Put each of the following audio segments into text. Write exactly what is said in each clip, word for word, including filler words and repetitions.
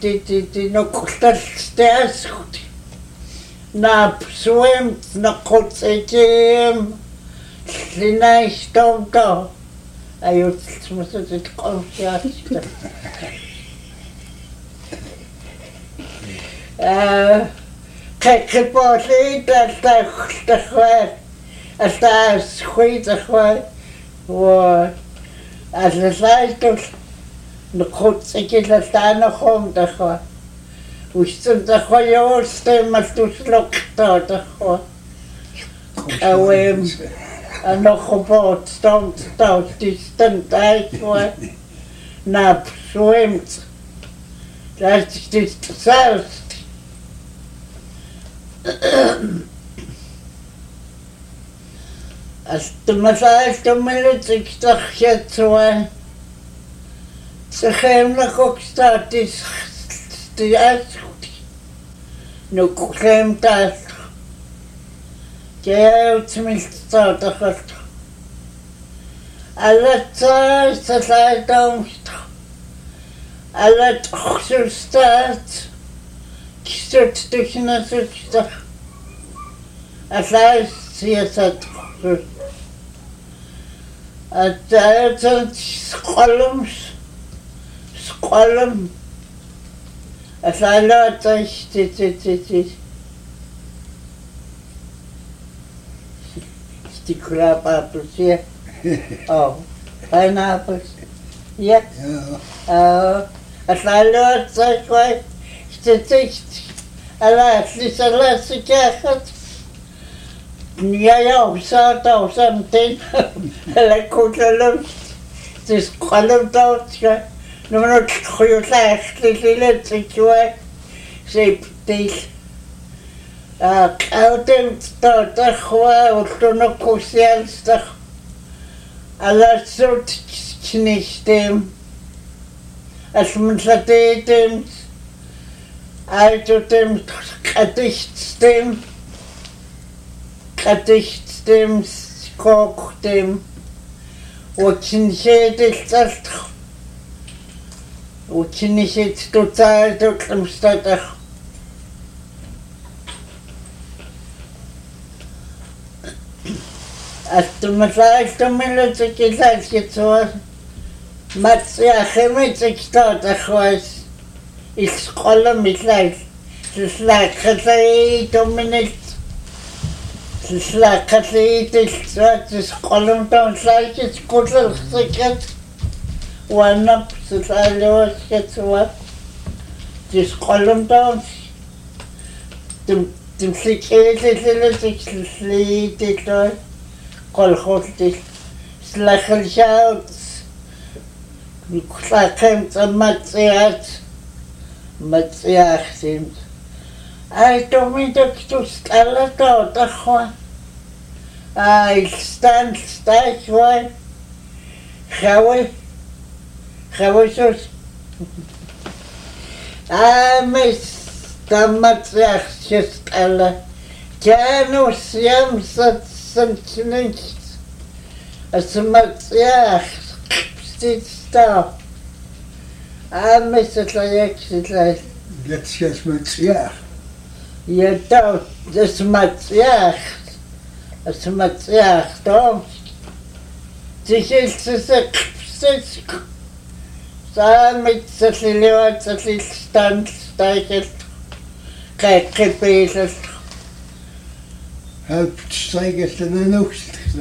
det det det nokkultalstaasgut naap suemt naqutsekim linaistomto ayut smusit qomsiaasta eh kekkeporli taltakhwa asta shuitkhwa wa aslaaitul nqutsekilalaanakhom takhwa ustentakhwa yoostemmaltuslokta takhwa awem anokhopot stomp stomp distant aikwa nap swimt das ist selbst als du mal sagst, du mir ich doch jetzt so zu heimlich gestart ist die erst nur kommt das ja zumindest da doch alle Zeit das halt alle doch so start gestört durch eine Sucht als heißt sie hat أتأتت سقلم سقلم أفعلا تشتتتت Stickler apples, yeah. Oh, pineapples, yeah. Oh, أفعلا تشوي تشتت ألا تلس ألا سكاخت Ja, ja, så der sådan den, eller kunne det skralde dog, nu må du kryve sig lidt lille til kjøret, se det. Og dem står der kvar, og du nok kunne se alt der. Eller så knæs dem. Altså, man så det dem, altså dem, kadigt dem. Gedicht dem Koch dem очень jedes очень jetzt total dort am Stadtach als du mir sagst du mir Leute gesagt jetzt so Mats ja chemit ich dort ich weiß ich scrolle mich leicht das lag gesagt du mir nicht Slakati this column down like it's good second one up so I know gets what this column down the the security sleep it call hot this slakal shouts slakem matsiat matsiach seems I don't mean to stall it out, I stand, stage one. How how is it? I miss the Matzach just alla. Janus Yams at something. As a Matzach sits down. I miss it like it. Let's just Matzach. Je dood, dus Matsiach, als Matsiach dood. Zich is ze zich samen met z'n leeuwen, z'n stand, stijgert, kijk, gebezigd. Help stijgert en dan ook.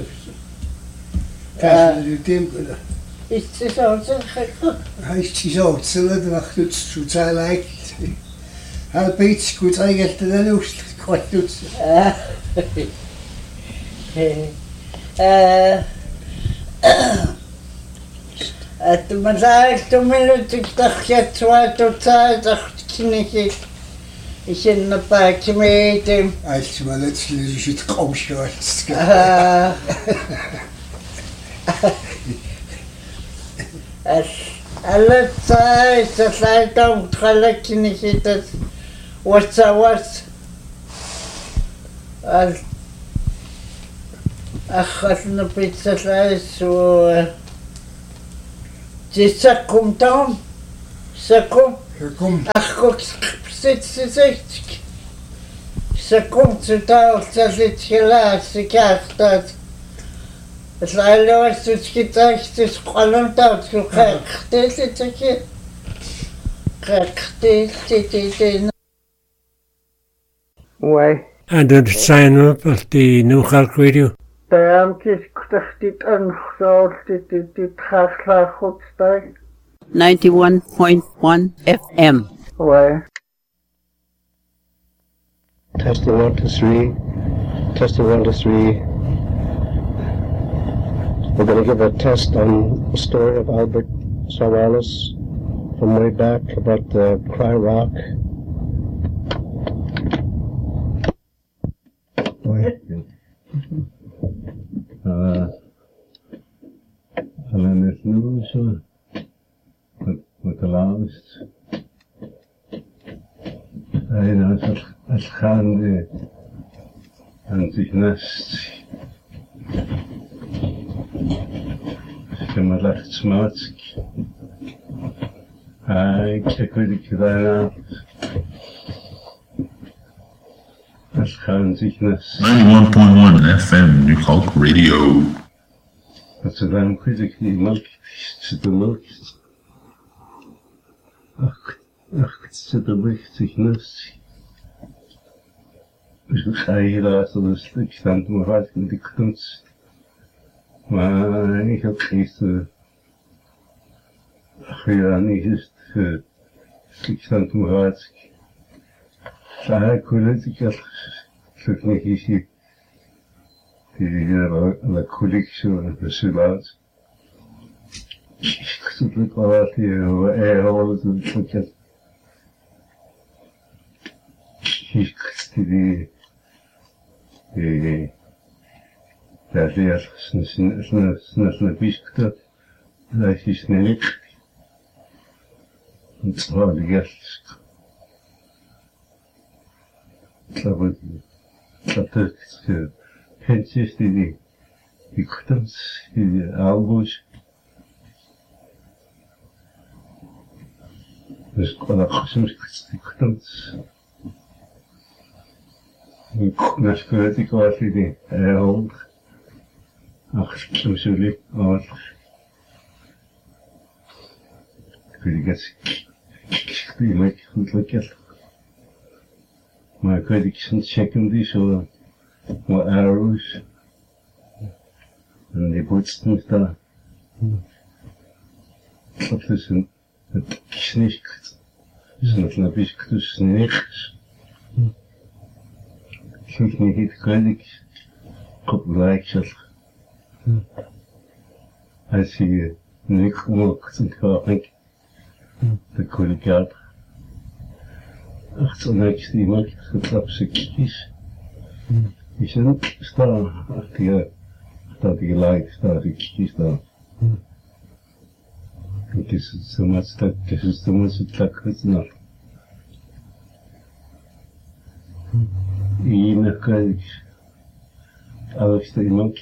Kijk, je tempel. Is het zo zeg? Hij is zo, het zullen er nog iets zo zijn lijkt. Help iets goed eigenlijk te doen, goed doet. Het maar zei ik toen ik dacht je twee tot twee dacht ik niet ik in een pakje met hem. Als je maar net zoals je het kom schrijft. Alle tijd dat hij dan gelijk niet dat wat zo was. Als ach als een pizza vlees zo. Het is zo komt dan, zo komt. Kom. Ach, god, zit ze zegt. Ze komt ze daar, ze zit gelaat, ze krijgt dat. Het is alles, het gedacht, het is gewoon dat, zo krijgt dit, dit, dit. Krijgt dit, dit, dit. Why? And did sign up at the New York Radio? Daarom is ik dit aangezocht, dit, dit, dit gaat graag goed staan. ninety-one point one F M. Why? Testing one, two, three. Testing one, two, three. We're going to give a test on the story of Albert Savalas from way back about the Cry Rock. Uh, Alan is news with, with the last. I know it's handy and sich nest. Stimmt leicht schmutzig. I check with the kidana. Es kann sich nest. ninety-one point one F M, New York Radio. That's a damn critic, the milk, to the milk. Ach, ach, to the milk, sich nest. Ich ga hier laten, dus ik stand me vast met die kunst. Maar ik heb gisteren gedaan, is het, ik stand me vast. Daar kon ik het, ik niet hier, die la collectie de Sulaat. Ik zit het wel uit hier, er hoort het, ik ik die daar leer snel biskut, dat is niet. Het was de gast. Dat was dat het pentjes die die kuttens die albus. Dus kon ik soms die kuttens. Na skoro ti ko asli eh old ach suli or krigas ti mek khutlakel ma krediction checken di so mo arrows and the bootsten da dat is een het knicht is nog een beetje dus niks. Ik niet het krediet, op gelijk als je niet genoeg te krijgen, de kwaliteit. Ach, zo niks die maakt getrapt ze kies. Je zit staan achter je, staat je gelijk, staat je kies daar. Het is zo maar stak, het is zo maar stak het nog. И на кадик, а что и мог,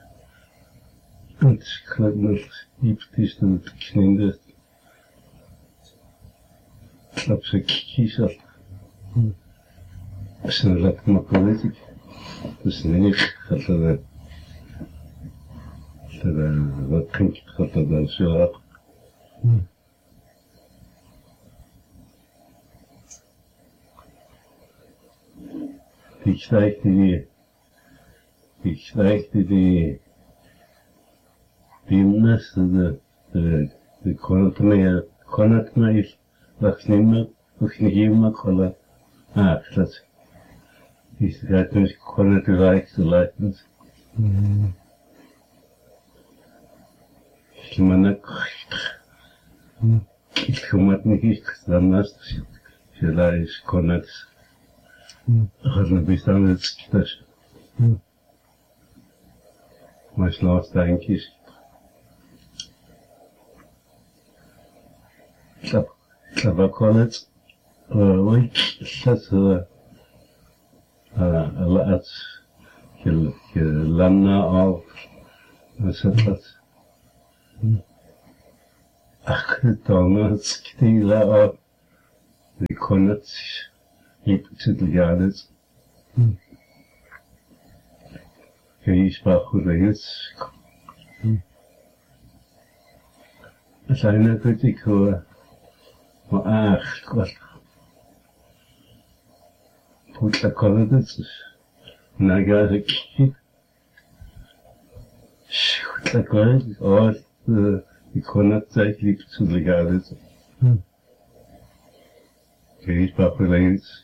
und kladnul и птичный книнда, слабше кисал, снаряд макулетик, то снег, хотя тогда вот книг, хотя да все. Ich zeigte die, ich zeigte die, die Nest, die, die, die konnte mir, konnte mir, ich lach nicht mehr, ich nicht immer, kolla, ah, das, ich sagte mich, konnte leicht zu leiten. Ich meine, ich komme nicht, ich kann das, vielleicht konnte es. Gaan we staan met skiters. Maar slaat dankjes. Klap, klap konet. Oei, dat eh laat je je lana al. Wat is dat? Ach, dan het skitila op. the connats hip to the yards. He's back with the youths. As I know, good to go. Well, ah, what? Put the corridors. And I got a key. Shoot the corridors. All the connats I hip to the yards. He's back with the youths.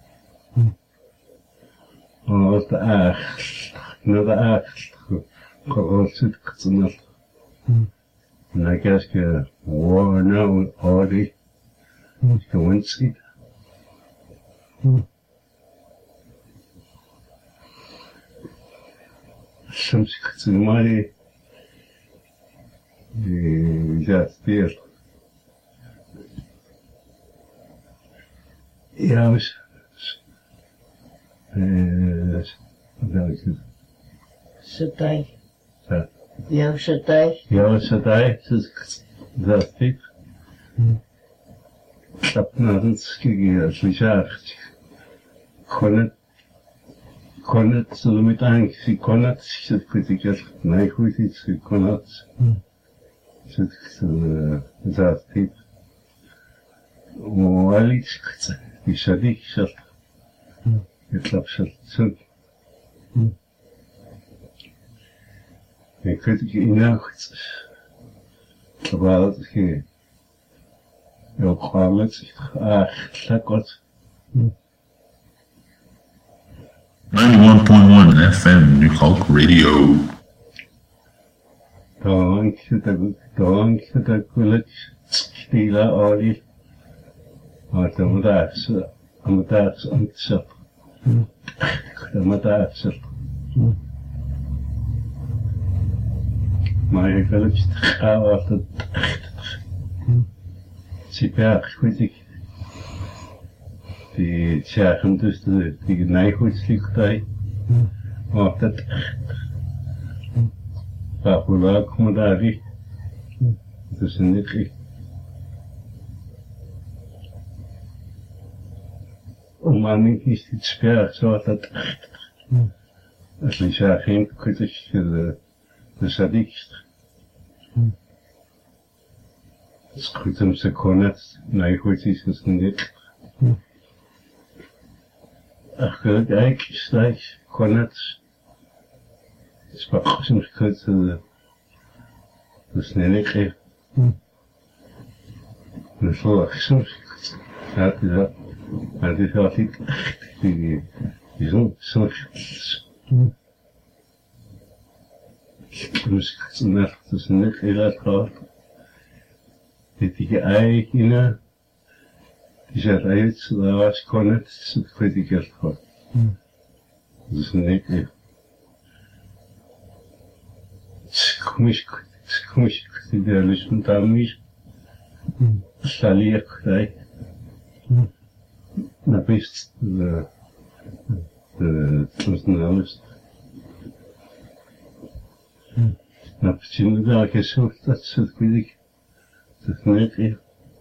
Oh, the acht. No, the acht. Corrosive, it's enough. And I guess, uh, war now, already. The wind seat. Some six in my, just there. Yeah, I was, uh, Satai. Sa- Ja, satai. Ja, satai, dat is dat nadat ik als lichacht kon het kon het zo met angst, ik kon het zit kritisch, nee goed iets, ik kon het zit dat typ. Maar iets, die sadik zat, het loopt zo. Ik weet het in nacht, terwijl het ging. Heel kwalijk, ah, lekker. ninety-one point one F M New Hulk Radio. Dank je dat, dank je dat gelukkig stila olie. Maar dan moet daar zo, dan moet daar zo aan het zap. Dan moet daar zo. Maar ik wil het gaan af dat. Super, weet ik. Die zeggen dus de die nijgoedslichtij. Maar dat. Waar komen daar die? Dat is niet echt. Maar niet is het sper zo dat. Als je zegt geen kritisch de de sadikst. Skrytem se konec, najchůjší se snít. A chvíli jak stać konec. Spach jsem skryt se to sněnekry. Nešlo jsem skryt. A ty za, a ty za ty, ty, ty jsou, jsou skryt. Jsem skryt na to sněnekry látkal. Die eigene, die zegt uit, daar was kon het, dat weet ik echt van. Dat is niet echt. Komisch, komisch, die daar dus met hem is. Sali ik krijg. Na best, de, de, het alles. Na почему да, кесо, dat is het weet ik. Dat is niet echt.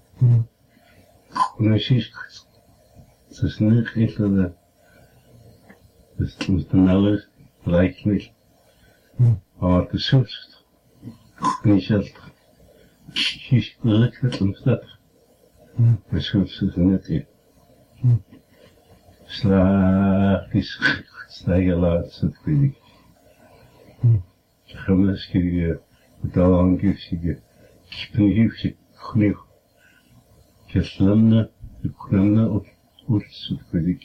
Precies. Dat is niet echt dat. Dat is dan alles lijkt niet. Maar het is zo. Niet zelf. Kies gelukkig om dat. Maar zo is het niet echt. Slaag is stijgen laat, dat weet ik. Gemis je betaal aangeven. Kipnihivsi khnih keslamna kuknamna ursutkodik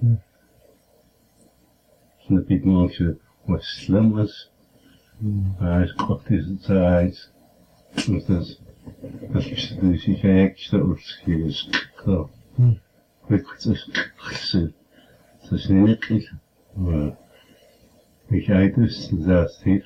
snapitmoche waslamas as qoftis taais ustas as dus ik eksta urskis ko викуцаш хсе сошнекис ва михайтус застив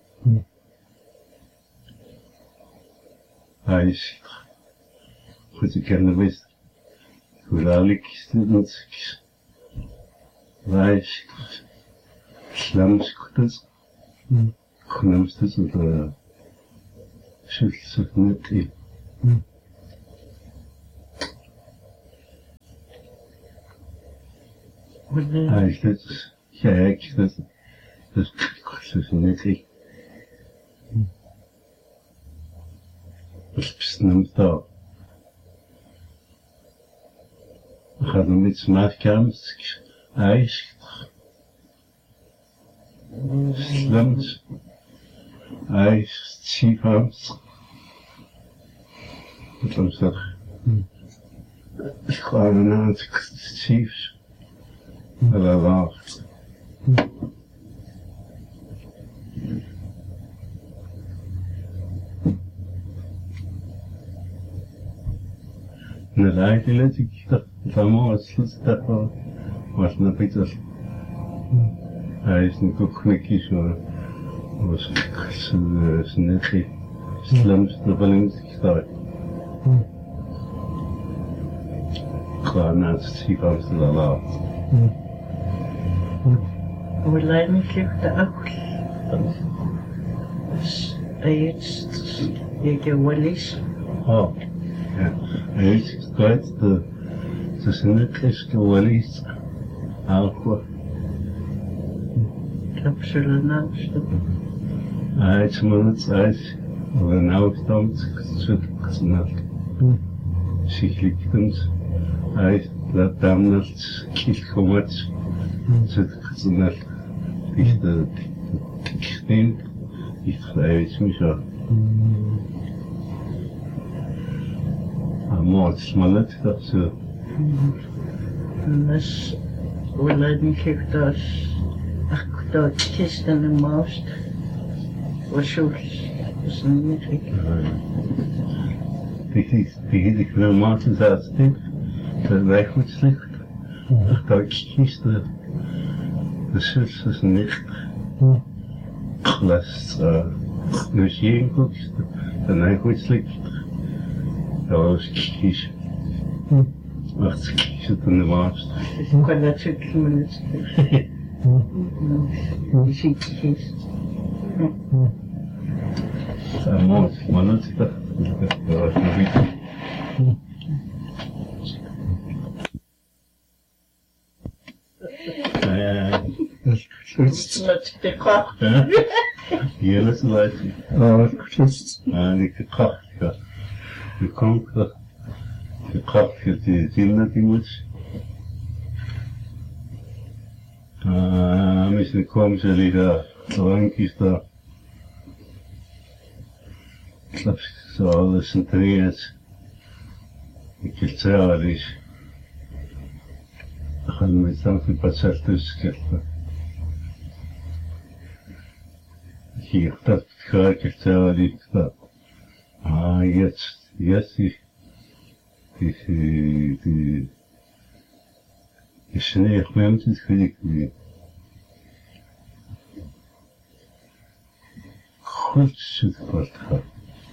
Айс, хоть и керневист, куралик студентскис, лайс, шламскутас, кнамстас, это шильцев нет и. Hij is gek, dat is niet echt. Dat is bestemd daar. We gaan er met z'n afkamers, ijs, slemt, ijs, ziefhams. Dat was dat. Gewoon een aantal ziefs. Dat was wacht. En dan let ik dat allemaal het slutstap was naar Pieters. Hij is nu ook knikjes hoor. Was zijn netje slimste beleid gestart. Klaar na het ziekenhuis te laten. Hoe leid me de ook? Eerst, je Wallis. Oh, ja. Eerst kwijt de tussen netjes Wallis. Alcohol. Absoluut naast. Hij is maar het uit. We nou stand, zit snel. Zich ligt hij laat dan het kielkomet. Zit snel. Is de steen. Is gelijk me zo. Maar het smalet dat zo. Dus hoe leid me geeft als ach dat kisten en maast. Was zo. Dus niet ik. Die die die veel maten dat stik. Dat wij goed slecht. Ach dat kiest de de zus is niet. Glas dus je kookst en hij goed slecht. Dat was kies. Wacht kies het in de maast. Ik kan dat zo minuten. Je ziet het. Ah, mooi, maar dat is dat. Dat was nog niet. Ja, dat is de kracht. Hier is het uit. Oh, just. Ah, die kracht, ja. Die komt dat. De kracht, die zien dat die moet. Ah, misschien komen ze die daar. Drankjes daar. Slap zo alles in trainet. Ik heb zelf is. Dan gaan we met z'n passer tussen krijgen. Hier, dat ga ik zelf niet. Ah, jetzt, jetzt is die, die, die, die sneeuw met het gelijk weer. Goed zit wat gaat.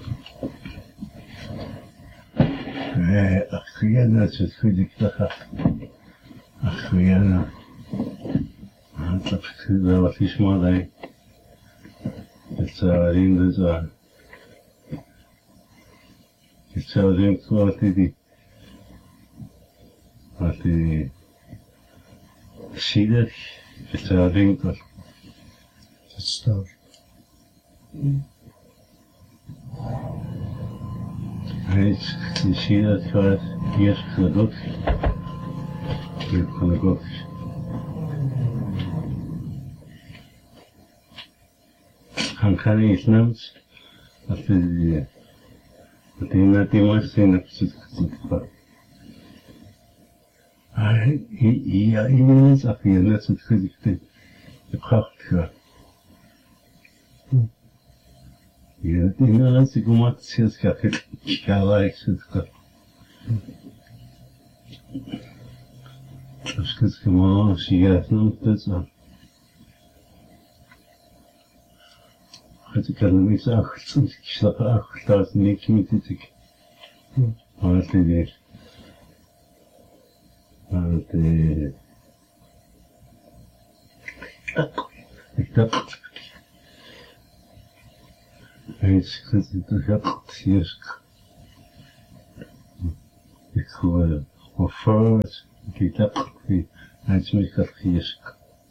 Nee, ach, ja, dat is het gelijk dat gaat. Ach, ja, nou. Dat is wel wat is maar daar. Het zou erin dus aan. Het zou erin wat die wat die zielig. Het zou erin wat. Het staat. Hij is, je ziet dat gaat eerst van de god. Hier van de god. Han kan niet neemt. Dat hij dat hij net die mooiste in het zit gaat. Hij, ja, iedereen is af hier net zo'n gedicht. De kracht gaat. Ja, die laatste gemaakt is gaat het gelijk zit gaat. Dat is het gewoon als je gaat noemt het zo. Het kan er niks achter, ik slaap achter, daar is niks met dit ik. Maar het is weer. Maar het is. Ik dacht. Hij is gaat hier. Ik hoor of voor ik dacht die als mich das Risk.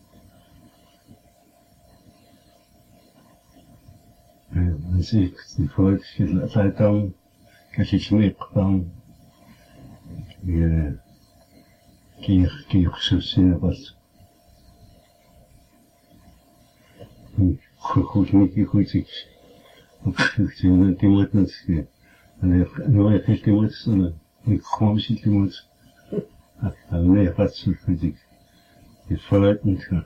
Als ich die Folge Zeitung, dass ich mich dann gehe, gehe ich so sehr was. Goed niet goed ik ik zie die moet niet en ik nou ik heb die moet ik kom misschien die moet en nee wat zo goed ik is voluit niet gaan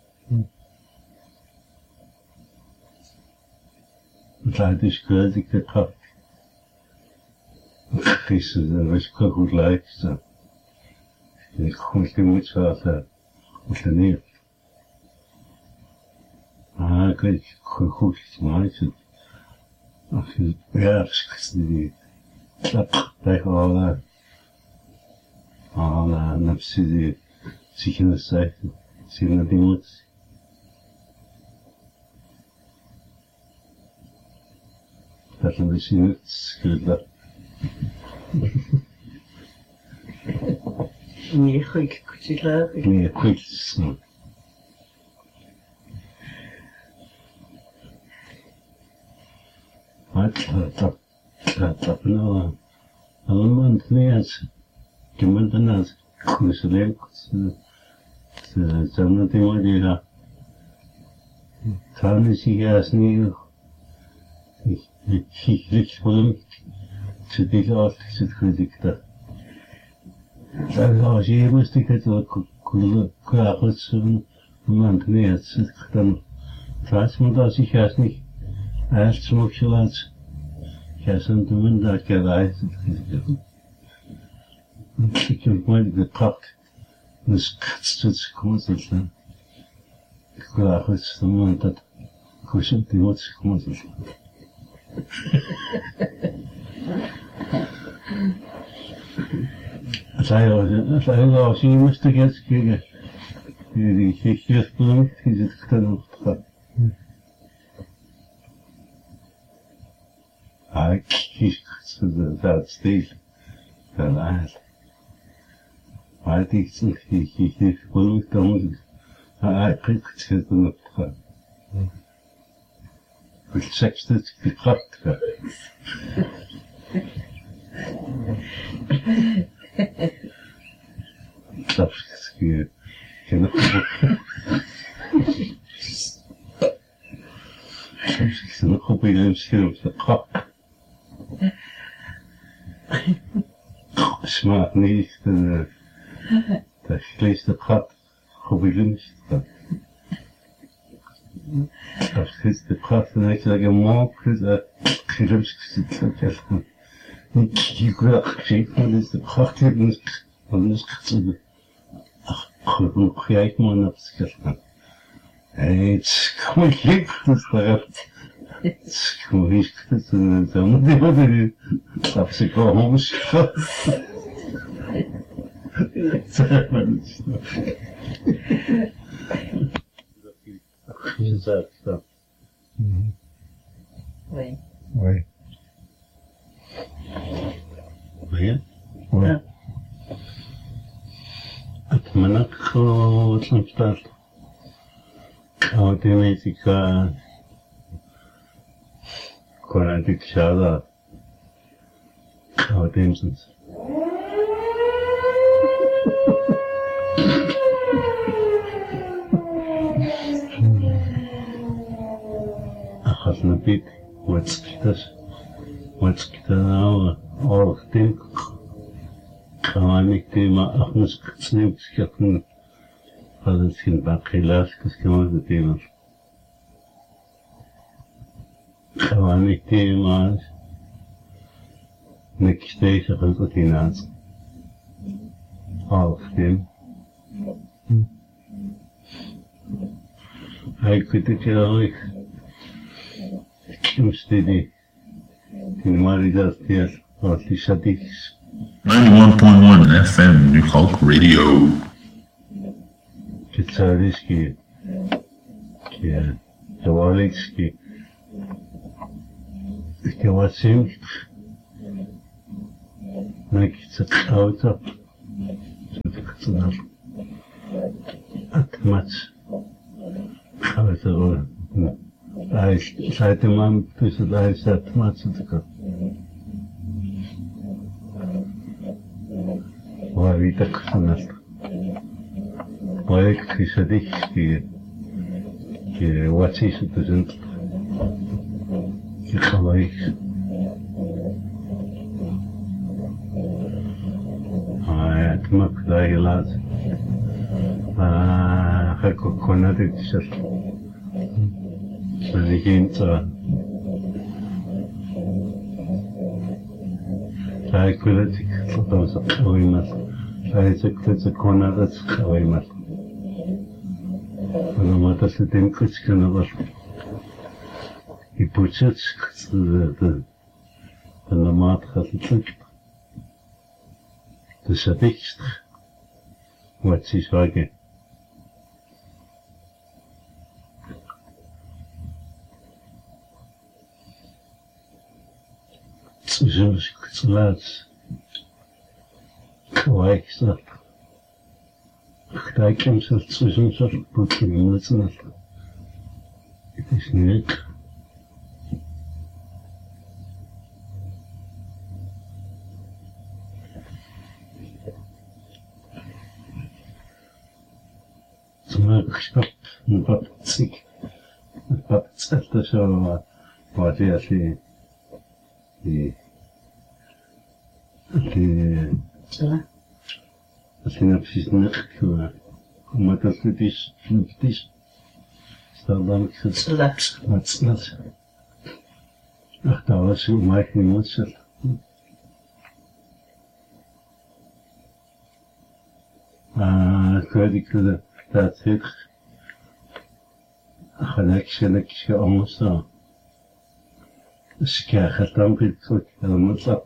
het is goed ik het heb is er was goed lijkt zo ik kom die moet zo af of nee Ah, kijk, goed gemaakt. Ach, ja, die dat tegen alle alle nafsi die zich in de zijde zien dat die moet. Dat een beetje niet schudden. Nee, goed, goed, laat ik. Nee, goed. Dat dat dat nou allemaal niet gemand naast kussen ze zijn die maar die ha dan is hij als niet ik ik ik voel ze die altijd zit kritiek daar dan als je moest ik het ook kunnen krijgen zo'n moment niet zit dan trouwens moet dat zich als niet als smokselaats ja sentiment dat je rijdt ik heb mooi gepakt dus het komt het dan ik graag het moment dat kussen die moet komt het zij als zij als je moest ik eens kijken die geest bloemt is het kan ook I kick to the that stage that I I think he he he will come I pick to the front with sex that he cut that's good can ik nog op een scherm te kap. Smaakt niet de de vlees kap gebeurd. Dat is de kap en ik zeg een maak dat gerust zit dat niet ik wil geen van deze kap en dan is het gewoon kijk maar naar het het kom ik dus daar het kom ik dus dan die wat er dat ze komen schat je zegt dat oui oui oui oui het manak wat dan staat automática conectada auténticos akhas nabit what's kitas what's kitana all think كمان ما أخنس كتسنيم كتكون هذا الشيء باقي لاش كمان تيمر كمان ما نكتيش خلقتي ناس عارف تيم هاي كنت كده كم استدي الماري داستير راسي شديش ninety-one point one F M New Hulk Radio. Кицарийский, Завалийский, Кивасим, Накица Каута, much. However, I tried to man to say that much to go. Why we took on us? Why is it that what is it doesn't? You come away. I come up with a lot. Ah, I could connect it just. So the hint. I could take those away much. I took the corner that's away much. No matter the thing which can ever. He puts it the the the mat has it like the sadixt. What's his wage? Zwischen Platz. Weiß das. Da kommt es zwischen so Putin müssen. Es ist nicht. Zum Stopp, ein paar Zick. Ein paar Zettel schon mal. War sehr viel. Die. Die. Synapsis nerveux. Comment est-ce que tu dis? C'est dans le cristal. Maintenant. Ach, da war schon mal die Mutter. Ah, كذي كذا تأثير. خلاك شلك شيء أمسا. إشكال ختم بالكل المطلق.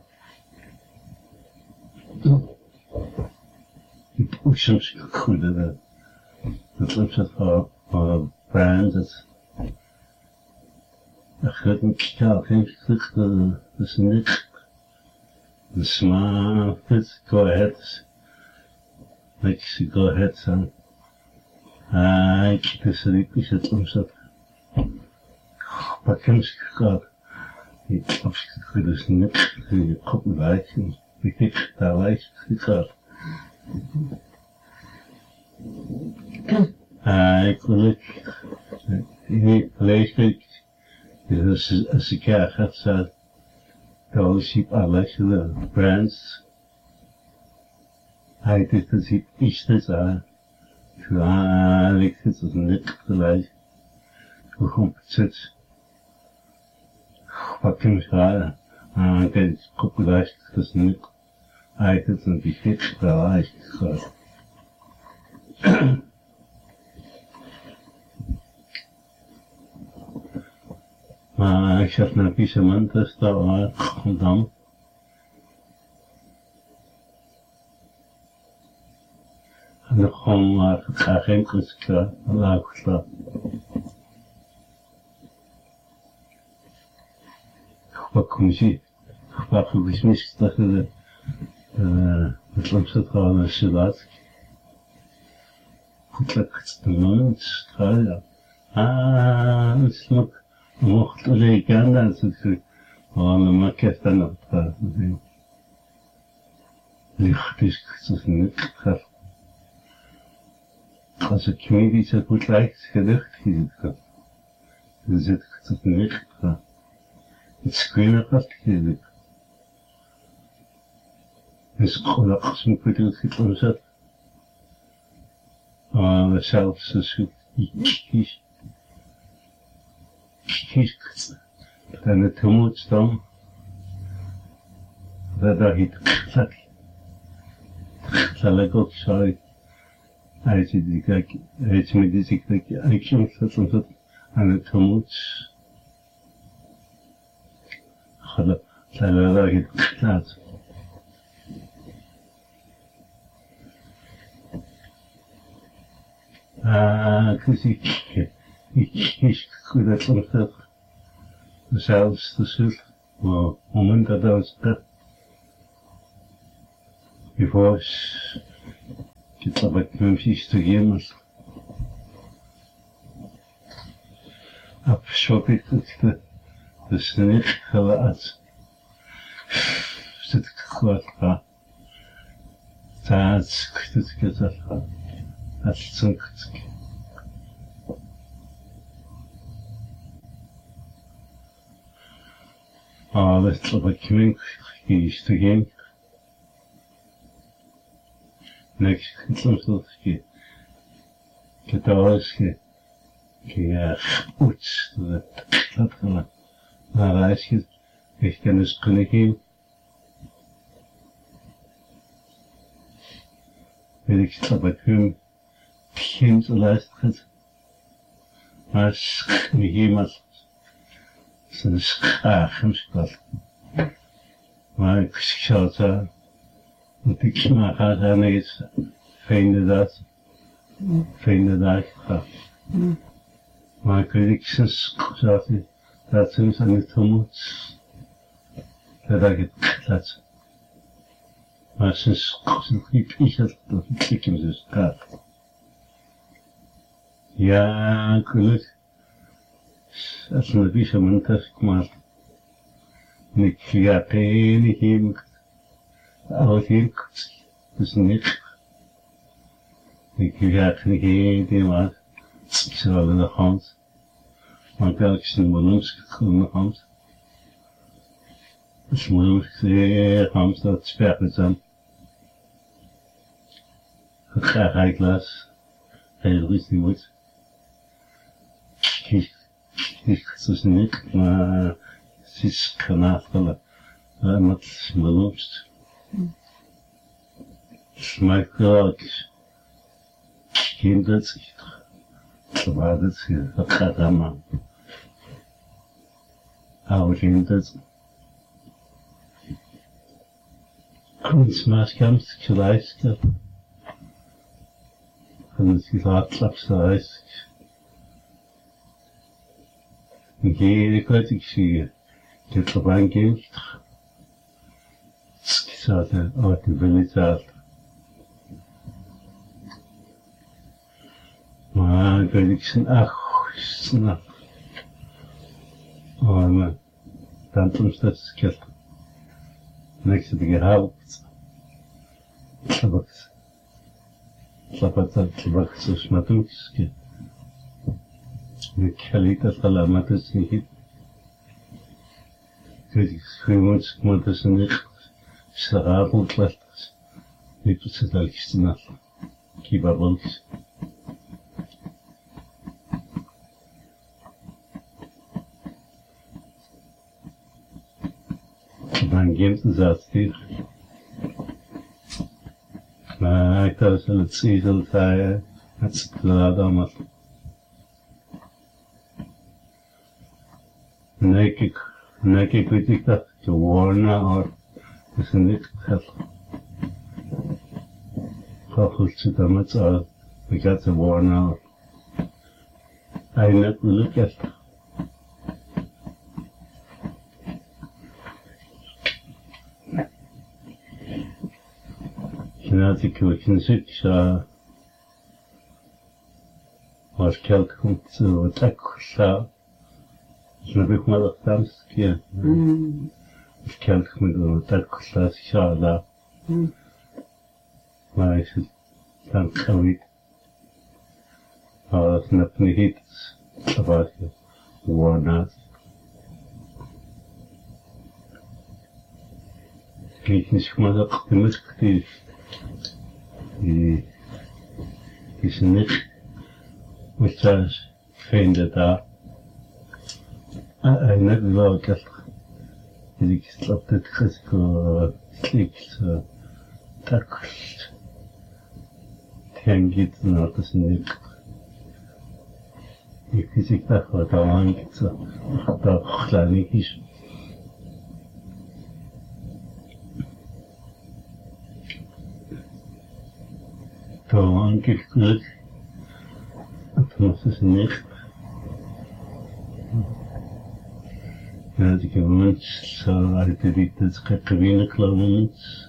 Usiąść kurde, dat loopt het voor voor brands dat ik het niet kan geen terug dat is niet de smaak het go ahead like go ahead son ah ik dus ik is het soms dat pak hem schak ik heb het dus niet ik kop bij ik ik daar lijst gaat Ah, ik wil het. Ik lees het. Dus als ik ga gaat zo, dan zie ik alles de brands. Hij doet het ziet iets te zijn. Ja, ik zit het niet gelijk. Hoe komt het zit? Wat kan ik gaan? Ah, kijk, ik koop het dus niet. Hij doet het niet gelijk. Maar ik zat naar Pisement, dus daar was dan. En dan gewoon maar geen kunstkracht, laag gestaan. Wat kom je zien? Wat je mis dat je het lamset gewoon een salat. Goed lekker te doen, ja. Ah, het smaakt. Mocht alleen kan dat ze gewoon maar kesten nog dat doen. Licht is het niet gaat. Als ik me iets het goed lijkt, gedacht gaat. Dan zit het niet gaat. Het screen gaat gedacht. Dus gewoon als ik het goed gaat omzet. Ah, zelfs als ik kies. Kies dan het gemoed staan, dat daar iets gezet. Zal ik ook zo uit die kijk, uit met die ziekte, ik kan het soms aan het gemoed. Zal zal er daar iets gezet. Ah, dus ik, ik, ik, goed dat soms dat. Zelfs de zult, maar moment dat was dat. Je was, je hebt dat met muziek te geven. shopping to the snake as sit quite that's good that's some ah little bit coming is to game next little ski Katoski Kia Uts the Tatana Naraskis ich kann es können wenn ich aber hüm Kind leistet was mir jemand sind schach im Sport weil ich schaute und ich mache da nichts finde das finde das maar ik weet niet, sinds dat hij dat soms aan het homo's dat ik het laat. Maar sinds ik niet dat ik hem dus gaat. Ja, gelukkig. Als een beetje muntig, maar ik ga tegen hem. Oud hem, dus niet. Ik ga tegen hem, maar. Zo in de hand, maar telkens in de balloons in de hand. Dus moet ik hand dat sperren zijn. Ik ga geen glas, heel rustig moet. Ik, ik, dus niet, maar het is kanafelen, met balloons. Dus maar ik wil kind dat zich. Zoals het gaat allemaal. Oudering dat. Kunstmaatkamp geleid. Van het gelaatslapshuis. En geen kwijt ik zie. Ik heb er een kind. Ik zat er uit de village. Maar ik weet niet, zijn ach, snap. Oh, maar dan soms dat is kut. Niks heb ik gehaald. Tabak. Tabak, tabak, zo smatukjes. Ik ga niet dat allemaal dus niet. Ik weet niet, gewoon, ik moet dus niet. Sarabel, wat. Ik moet het al gesnap. Kibabels. Dan geeft het dat hier. Maar ik dacht dat het zezel zei, het is klaar allemaal. Nee, ik, nee, ik weet niet dat je woorden hoor, dat is niet geld. Ga goed zitten met z'n, ik had de woorden hoor. Eindelijk wil ik het. Ik weet niet, ik was kelk komt wat ik zou. Dus heb ik maar dat dans keer. Ik kelk met wat ik zou zou daar. Maar ik zit dan kan ik. Maar dat net niet dat was woorden. Ik niet maar dat gemist is. Die is niet met zelfs vinden daar. En net wel dat ik stap dit gesko klikt takst. Tengit na dat is niet. Ik zie ik dat wat aan het dat klein is. Gewoon gekleurd. Het was dus niet. Ja, die gewend zo uit de witte schekkewinnen klauwens.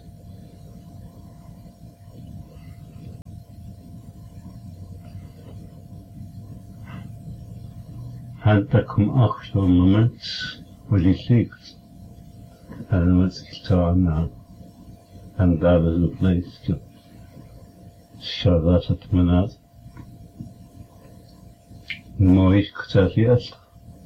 Hantakum auch so Moment, wo die liegt. And what's it on now? And that is a place to show that at the minute. Mooi gezegd.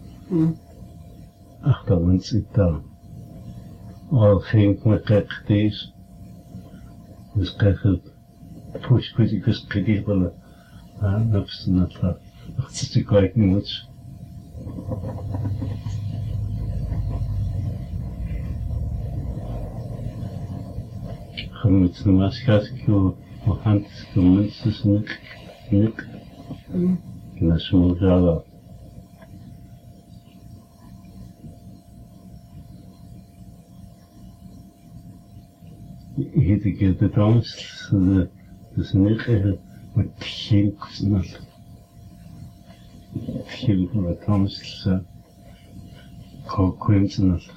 Ach, dat wens ik dan. Al ging ik me kijk deze. Dus kijk het. Push quick, ik is pretty wel. Ah, dat is net dat. Dat is te kijken moet. Gemet de maskers kio. Maar hand de mensen niet niet. Na smuzala. Hier de keer de dans, de de snelle met schinks nat. Schinks met dans, kookwind nat.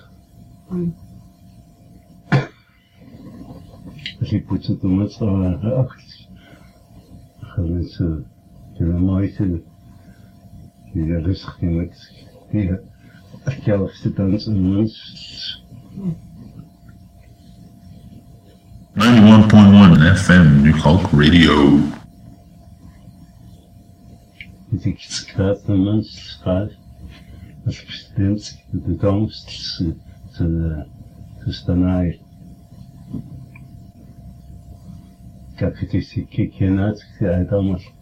Als je put het om het zo acht, gaan mensen de mooiste. Die er rustig in met die zelfste dans en mens. ninety-one point one F M New Hulk Radio. Die ik schrijf de mens schrijf. Als bestemd de dans te te te staan. Kijk, het is die kikje uit, ja, dan maar.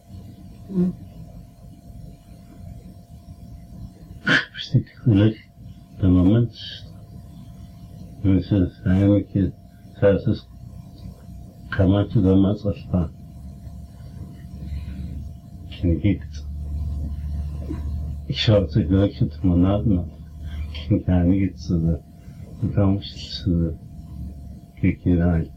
Stik geluk, de moment. Mensen zijn een keer, zelfs kan man te de mens afstaan. En ik het. Ik zou het geluk het maar nadenken. Ik kan niet het de dans te kikje uit.